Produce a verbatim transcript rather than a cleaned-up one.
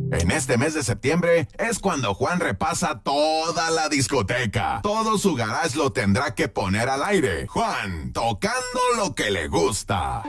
En este mes de septiembre es cuando Juan repasa toda la discoteca. Todo su garage lo tendrá que poner al aire. Juan, tocando lo que le gusta.